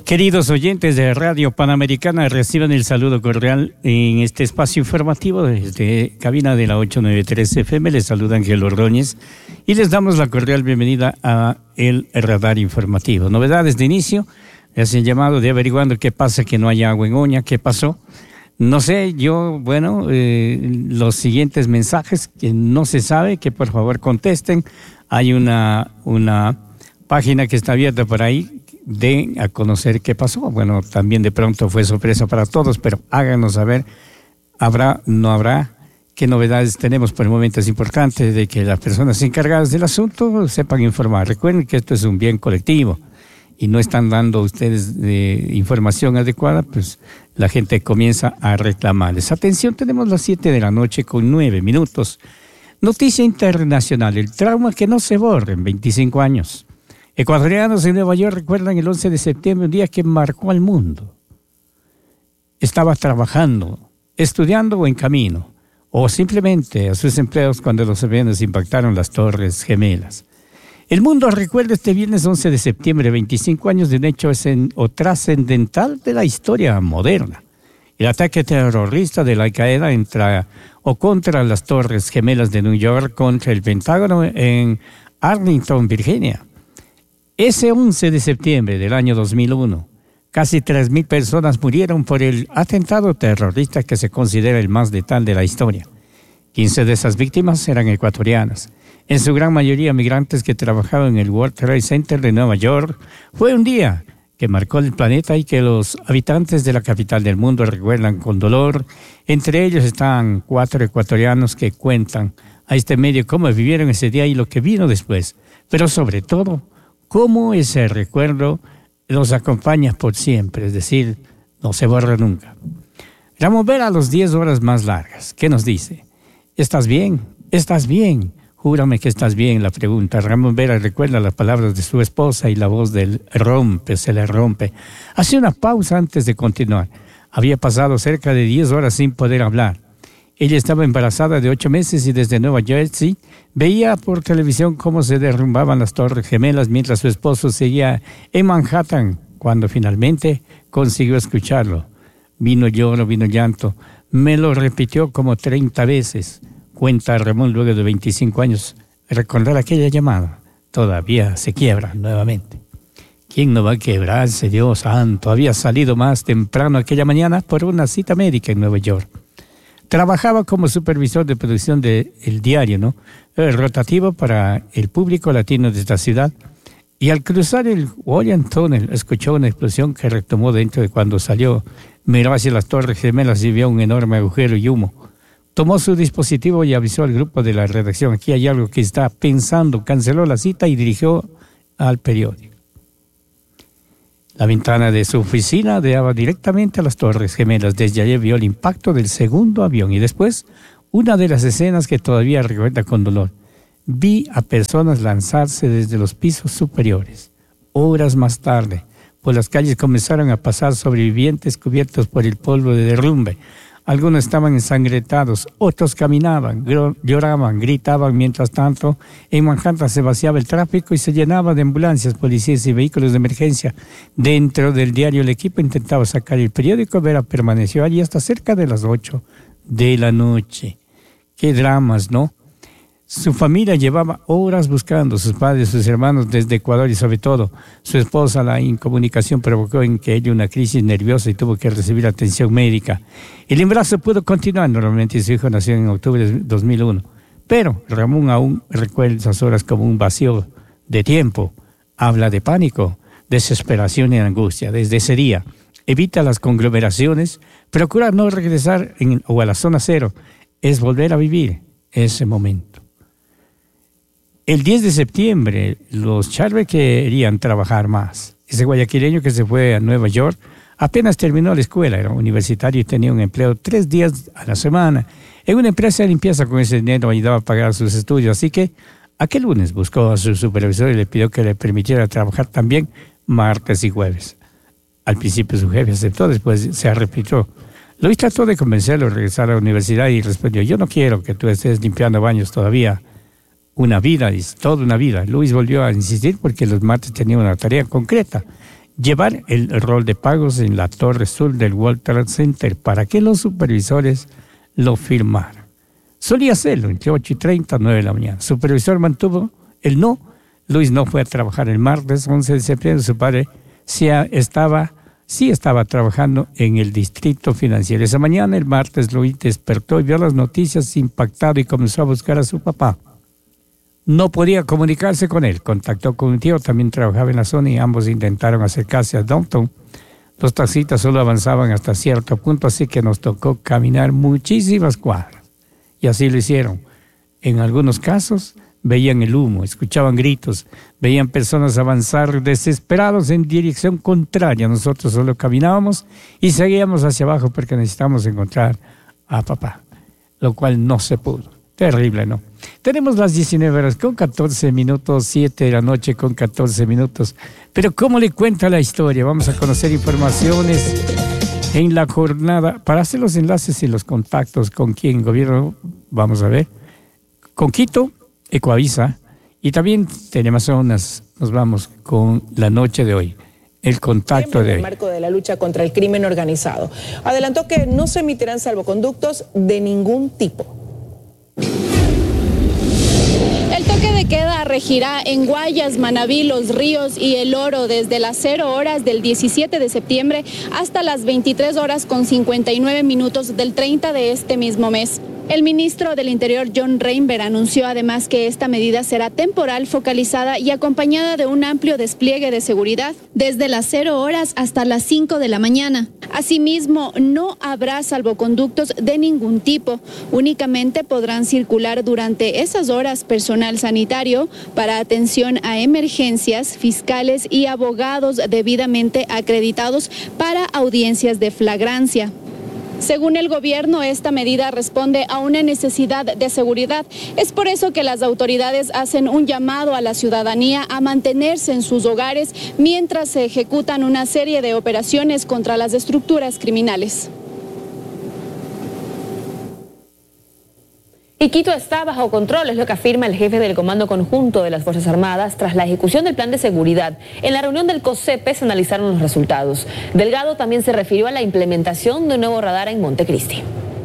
Queridos oyentes de Radio Panamericana, reciban el saludo cordial en este espacio informativo desde cabina de la 893 FM. Les saluda Ángel Ordóñez y les damos la cordial bienvenida a el radar informativo. Novedades de inicio, le hacen llamado de averiguando qué pasa, que no hay agua en Oña, qué pasó. No sé, los siguientes mensajes que no se sabe, que por favor contesten. Hay una página que está abierta por ahí, de a conocer qué pasó. Bueno, también de pronto fue sorpresa para todos, pero háganos saber, habrá, no habrá, qué novedades tenemos. Por el momento es importante de que las personas encargadas del asunto sepan informar. Recuerden que esto es un bien colectivo y no están dando ustedes información adecuada, pues la gente comienza a reclamarles. Atención, tenemos las 7 de la noche con 9 minutos. Noticia internacional, el trauma que no se borra en 25 años. Ecuatorianos en Nueva York recuerdan el 11 de septiembre, un día que marcó al mundo. Estaba trabajando, estudiando o en camino, o simplemente a sus empleos cuando los aviones impactaron las Torres Gemelas. El mundo recuerda este viernes 11 de septiembre, 25 años de un hecho trascendental de la historia moderna. El ataque terrorista de la Al-Qaeda contra las Torres Gemelas de New York, contra el Pentágono en Arlington, Virginia. Ese 11 de septiembre del año 2001, casi 3.000 personas murieron por el atentado terrorista que se considera el más letal de la historia. 15 de esas víctimas eran ecuatorianas, en su gran mayoría migrantes que trabajaban en el World Trade Center de Nueva York. Fue un día que marcó el planeta y que los habitantes de la capital del mundo recuerdan con dolor. Entre ellos están 4 ecuatorianos que cuentan a este medio cómo vivieron ese día y lo que vino después, pero sobre todo, cómo ese recuerdo los acompaña por siempre, es decir, no se borra nunca. Ramón Vera a los 10 horas más largas. ¿Qué nos dice? ¿Estás bien? ¿Estás bien? Júrame que estás bien, la pregunta. Ramón Vera recuerda las palabras de su esposa y la voz del se le rompe. Hace una pausa antes de continuar. Había pasado cerca de 10 horas sin poder hablar. Ella estaba embarazada de 8 meses y desde Nueva Jersey veía por televisión cómo se derrumbaban las Torres Gemelas mientras su esposo seguía en Manhattan. Cuando finalmente consiguió escucharlo, vino lloro, vino llanto. Me lo repitió como 30 veces. Cuenta Ramón luego de 25 años. Recordar aquella llamada todavía se quiebra nuevamente. ¿Quién no va a quebrarse, Dios santo? Había salido más temprano aquella mañana por una cita médica en Nueva York. Trabajaba como supervisor de producción del diario, rotativo para el público latino de esta ciudad. Y al cruzar el Warren Tunnel, escuchó una explosión que retomó dentro de cuando salió. Miró hacia las Torres Gemelas y vio un enorme agujero y humo. Tomó su dispositivo y avisó al grupo de la redacción. Aquí hay algo que está pensando. Canceló la cita y dirigió al periódico. La ventana de su oficina daba directamente a las Torres Gemelas. Desde allí vio el impacto del segundo avión y después una de las escenas que todavía recuerda con dolor. Vi a personas lanzarse desde los pisos superiores. Horas más tarde, por las calles comenzaron a pasar sobrevivientes cubiertos por el polvo de derrumbe. Algunos estaban ensangrentados, otros caminaban, lloraban, gritaban. Mientras tanto, en Manhattan se vaciaba el tráfico y se llenaba de ambulancias, policías y vehículos de emergencia. Dentro del diario, el equipo intentaba sacar el periódico. Vera permaneció allí hasta cerca de las 8 de la noche. Qué dramas, ¿no? Su familia llevaba horas buscando, sus padres, sus hermanos desde Ecuador y sobre todo su esposa. La incomunicación provocó en que ella una crisis nerviosa y tuvo que recibir atención médica. El embarazo pudo continuar normalmente y su hijo nació en octubre de 2001. Pero Ramón aún recuerda esas horas como un vacío de tiempo. Habla de pánico, desesperación y angustia. Desde ese día, evita las conglomeraciones, procura no regresar a la zona cero. Es volver a vivir ese momento. El 10 de septiembre, los Chávez querían trabajar más. Ese guayaquileño que se fue a Nueva York apenas terminó la escuela, era universitario y tenía un empleo 3 días a la semana. En una empresa de limpieza. Con ese dinero ayudaba a pagar sus estudios. Así que aquel lunes buscó a su supervisor y le pidió que le permitiera trabajar también martes y jueves. Al principio su jefe aceptó, después se arrepintió. Luis trató de convencerlo a regresar a la universidad y respondió: yo no quiero que tú estés limpiando baños todavía. Una vida, es toda una vida. Luis volvió a insistir porque los martes tenía una tarea concreta. llevar el rol de pagos en la torre sur del World Trade Center para que los supervisores lo firmaran. Solía hacerlo entre 8:30 y 9 de la mañana. El supervisor mantuvo el no. Luis no fue a trabajar el martes 11 de septiembre. Su padre sí estaba trabajando en el distrito financiero. Esa mañana, el martes, Luis despertó y vio las noticias impactado y comenzó a buscar a su papá. No podía comunicarse con él. Contactó con un tío, también trabajaba en la zona y ambos intentaron acercarse a Downtown. Los taxistas solo avanzaban hasta cierto punto, así que nos tocó caminar muchísimas cuadras. Y así lo hicieron. En algunos casos veían el humo, escuchaban gritos, veían personas avanzar desesperados en dirección contraria. Nosotros solo caminábamos y seguíamos hacia abajo porque necesitábamos encontrar a papá, lo cual no se pudo. Terrible, ¿no? Tenemos las 19 horas con 14 minutos, 7 de la noche con 14 minutos. Pero ¿cómo le cuenta la historia? Vamos a conocer informaciones en la jornada. Para hacer los enlaces y los contactos con quién gobierno, vamos a ver, con Quito, Ecoavisa, y también tenemos nos vamos con la noche de hoy. El contacto de hoy. En el marco de la lucha contra el crimen organizado. Adelantó que no se emitirán salvoconductos de ningún tipo. El toque de queda regirá en Guayas, Manabí, Los Ríos y El Oro desde las 0 horas del 17 de septiembre hasta las 23 horas con 59 minutos del 30 de este mismo mes. El ministro del Interior, John Reinberg, anunció además que esta medida será temporal, focalizada y acompañada de un amplio despliegue de seguridad desde las 0 horas hasta las 5 de la mañana. Asimismo, no habrá salvoconductos de ningún tipo. Únicamente podrán circular durante esas horas personal sanitario para atención a emergencias, fiscales y abogados debidamente acreditados para audiencias de flagrancia. Según el gobierno, esta medida responde a una necesidad de seguridad. Es por eso que las autoridades hacen un llamado a la ciudadanía a mantenerse en sus hogares mientras se ejecutan una serie de operaciones contra las estructuras criminales. Y Quito está bajo control, es lo que afirma el jefe del Comando Conjunto de las Fuerzas Armadas tras la ejecución del plan de seguridad. En la reunión del COSEPE se analizaron los resultados. Delgado también se refirió a la implementación de un nuevo radar en Montecristi.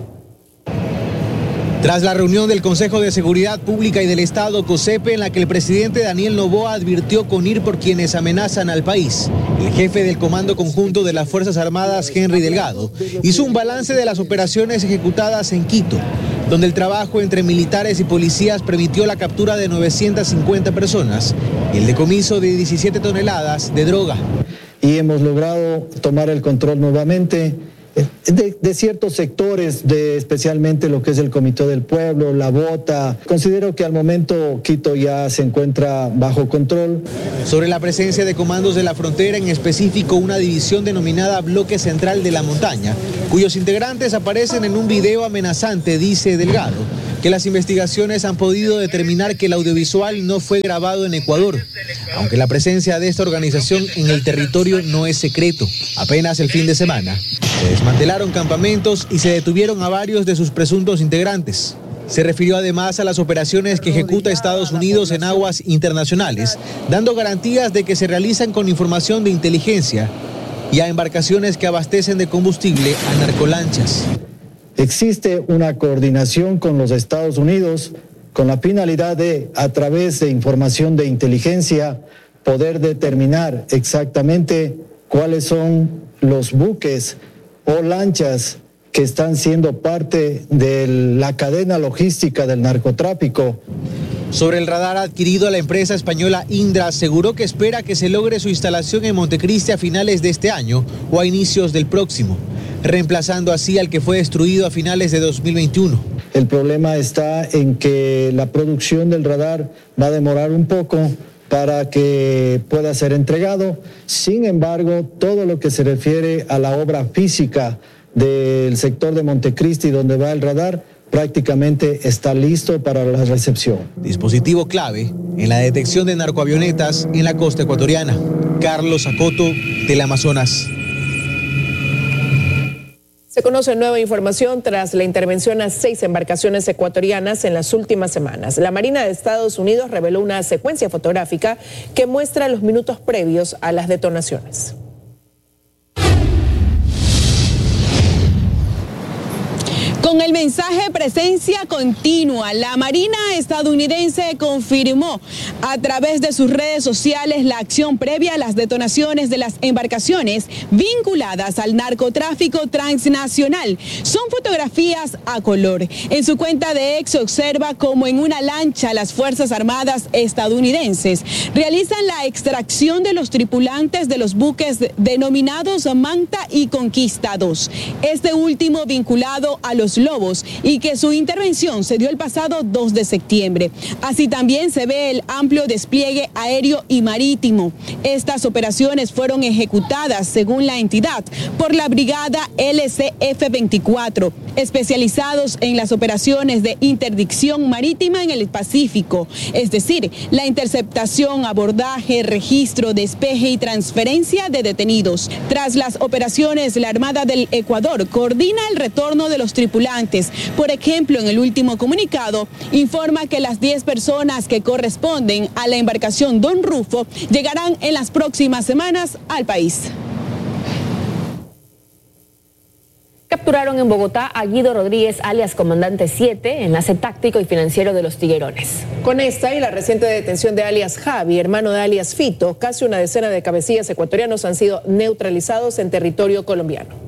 Tras la reunión del Consejo de Seguridad Pública y del Estado, COSEPE, en la que el presidente Daniel Noboa advirtió con ir por quienes amenazan al país, el jefe del Comando Conjunto de las Fuerzas Armadas, Henry Delgado, hizo un balance de las operaciones ejecutadas en Quito, donde el trabajo entre militares y policías permitió la captura de 950 personas y el decomiso de 17 toneladas de droga. Y hemos logrado tomar el control nuevamente de ciertos sectores, especialmente lo que es el Comité del Pueblo, la Bota. Considero que al momento Quito ya se encuentra bajo control. Sobre la presencia de comandos de la frontera, en específico una división denominada Bloque Central de la Montaña, cuyos integrantes aparecen en un video amenazante, dice Delgado, que las investigaciones han podido determinar que el audiovisual no fue grabado en Ecuador, aunque la presencia de esta organización en el territorio no es secreto. Apenas el fin de semana se desmantelaron campamentos y se detuvieron a varios de sus presuntos integrantes. Se refirió además a las operaciones que ejecuta Estados Unidos en aguas internacionales, dando garantías de que se realizan con información de inteligencia y a embarcaciones que abastecen de combustible a narcolanchas. Existe una coordinación con los Estados Unidos con la finalidad de, a través de información de inteligencia, poder determinar exactamente cuáles son los buques o lanchas que están siendo parte de la cadena logística del narcotráfico. Sobre el radar adquirido, la empresa española Indra aseguró que espera que se logre su instalación en Montecristi a finales de este año o a inicios del próximo, reemplazando así al que fue destruido a finales de 2021. El problema está en que la producción del radar va a demorar un poco para que pueda ser entregado. Sin embargo, todo lo que se refiere a la obra física del sector de Montecristi, donde va el radar, prácticamente está listo para la recepción. Dispositivo clave en la detección de narcoavionetas en la costa ecuatoriana. Carlos Acoto, Teleamazonas. Se conoce nueva información tras la intervención a 6 embarcaciones ecuatorianas en las últimas semanas. La Marina de Estados Unidos reveló una secuencia fotográfica que muestra los minutos previos a las detonaciones. Con el mensaje presencia continua, la Marina estadounidense confirmó a través de sus redes sociales la acción previa a las detonaciones de las embarcaciones vinculadas al narcotráfico transnacional. Son fotografías a color. En su cuenta de X se observa como en una lancha las Fuerzas Armadas estadounidenses realizan la extracción de los tripulantes de los buques denominados Manta y Conquista 2. Este último vinculado a los Lobos y que su intervención se dio el pasado 2 de septiembre. Así también se ve el amplio despliegue aéreo y marítimo. Estas operaciones fueron ejecutadas, según la entidad, por la Brigada LCF-24, especializados en las operaciones de interdicción marítima en el Pacífico, es decir, la interceptación, abordaje, registro, despeje y transferencia de detenidos. Tras las operaciones, la Armada del Ecuador coordina el retorno de los tripulantes. Por ejemplo, en el último comunicado, informa que las 10 personas que corresponden a la embarcación Don Rufo llegarán en las próximas semanas al país. Capturaron en Bogotá a Guido Rodríguez, alias Comandante 7, enlace táctico y financiero de los Tiguerones. Con esta y la reciente detención de alias Javi, hermano de alias Fito, casi una decena de cabecillas ecuatorianos han sido neutralizados en territorio colombiano.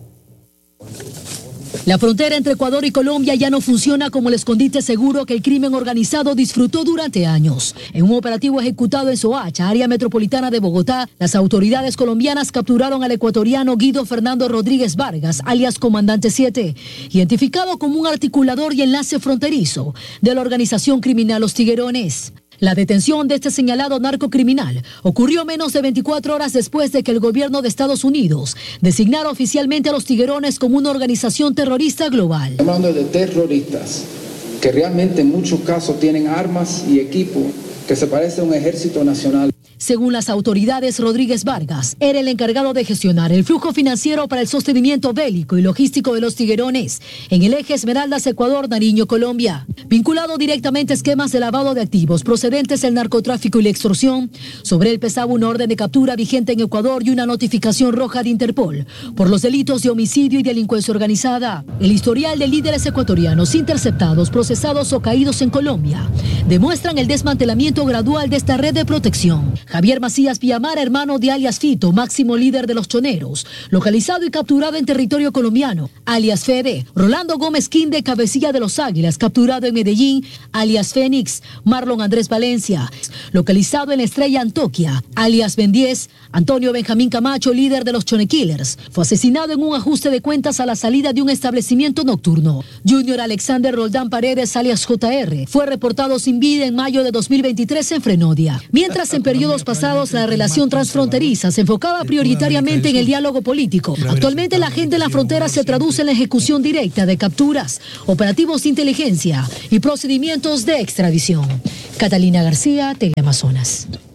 La frontera entre Ecuador y Colombia ya no funciona como el escondite seguro que el crimen organizado disfrutó durante años. En un operativo ejecutado en Soacha, área metropolitana de Bogotá, las autoridades colombianas capturaron al ecuatoriano Guido Fernando Rodríguez Vargas, alias Comandante 7, identificado como un articulador y enlace fronterizo de la organización criminal Los Tiguerones. La detención de este señalado narcocriminal ocurrió menos de 24 horas después de que el gobierno de Estados Unidos designara oficialmente a los Tiguerones como una organización terrorista global. Hablando de terroristas, que realmente en muchos casos tienen armas y equipo que se parece a un ejército nacional. Según las autoridades, Rodríguez Vargas era el encargado de gestionar el flujo financiero para el sostenimiento bélico y logístico de los Tiguerones en el eje Esmeraldas, Ecuador, Nariño, Colombia. Vinculado directamente a esquemas de lavado de activos procedentes del narcotráfico y la extorsión, sobre él pesaba una orden de captura vigente en Ecuador y una notificación roja de Interpol por los delitos de homicidio y delincuencia organizada. El historial de líderes ecuatorianos interceptados, procesados o caídos en Colombia demuestran el desmantelamiento gradual de esta red de protección. Javier Macías Villamar, hermano de alias Fito, máximo líder de los Choneros, localizado y capturado en territorio colombiano, alias Fede. Rolando Gómez Quinde, cabecilla de los Águilas, capturado en Medellín, alias Fénix. Marlon Andrés Valencia, localizado en Estrella Antoquia, alias Ben 10. Antonio Benjamín Camacho, líder de los Chone Killers, fue asesinado en un ajuste de cuentas a la salida de un establecimiento nocturno. Junior Alexander Roldán Paredes, alias JR, fue reportado sin vida en mayo de 2023 en Frenodia. Mientras en periodos pasados la relación transfronteriza se enfocaba prioritariamente en el diálogo político. Actualmente la agenda en la frontera se traduce en la ejecución directa de capturas, operativos de inteligencia y procedimientos de extradición. Catalina García, Teleamazonas.